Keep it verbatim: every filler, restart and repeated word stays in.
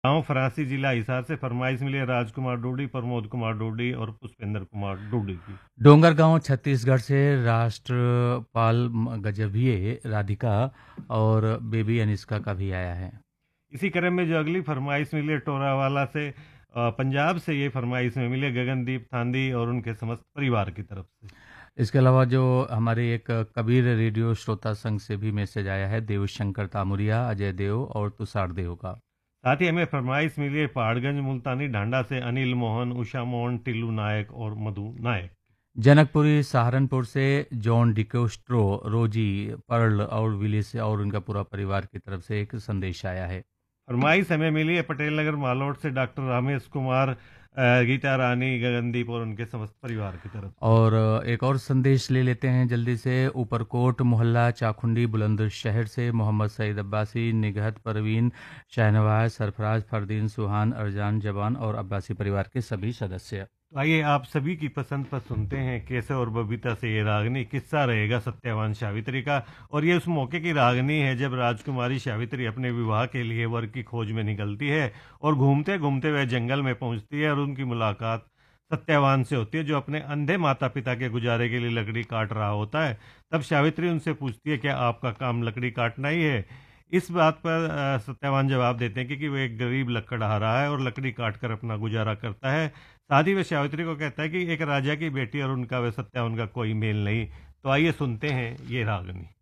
गांव फरासी जिला हिसार से फरमाइश मिली है राजकुमार डोडी, प्रमोद कुमार डोडी और पुष्पेंद्र कुमार डोडी की। डोंगरगांव छत्तीसगढ़ से राष्ट्रपाल म- गजभिये राधिका और बेबी अनिष्का का भी आया है। इसी क्रम में जो अगली फरमाइश मिली है टोरावाला से, अ, पंजाब से ये फरमाइश में मिली है गगनदीप थांदी और उनके समस्त परिवार की तरफ से। इसके अलावा जो हमारे एक कबीर रेडियो श्रोता संघ से भी मैसेज आया है, देवशंकर तामुरिया, अजय देव और तुषार देव का। साथ ही हमें फरमाइश मिली है पहाड़गंज मुल्तानी ढांडा से अनिल मोहन, उषा मोहन, टिल्लू नायक और मधु नायक। जनकपुरी सहारनपुर से जॉन डिकोस्ट्रो, रोजी, पर्ल और विलिस और उनका पूरा परिवार की तरफ से एक संदेश आया है। फरमाइश हमें मिली है पटेल नगर मालोट से डॉक्टर रमेश कुमार, अ, गीता रानी, गगनदीप और उनके समस्त परिवार की तरफ से। और एक और संदेश ले लेते हैं जल्दी से। ऊपरकोट मोहल्ला चाखुंडी बुलंदशहर से मोहम्मद सईद अब्बासी, निगहत परवीन, शाहनवाज, सरफराज, फरदीन, सुहान, अरजान, जवान और अब्बासी परिवार के सभी सदस्य। तो आइए आप सभी की पसंद पर सुनते हैं केसव और बबीता से ये रागनी। किस्सा रहेगा सत्यवान सावित्री का, और ये उस मौके की रागनी है जब राजकुमारी सावित्री अपने विवाह के लिए वर की खोज में निकलती है और घूमते घूमते वह जंगल में पहुंचती है और उनकी मुलाकात सत्यवान से होती है, जो अपने अंधे माता पिता के गुजारे के लिए लकड़ी काट रहा होता है। तब सावित्री उनसे पूछती है क्या आपका काम लकड़ी काटना ही है। इस बात पर अ, सत्यवान जवाब देते हैं कि, कि वो एक गरीब लकड़हारा है और लकड़ी काटकर अपना गुजारा करता है। साथ ही वह सावित्री को कहता है कि एक राजा की बेटी और उनका वह सत्या उनका कोई मेल नहीं। तो आइए सुनते हैं ये रागनी।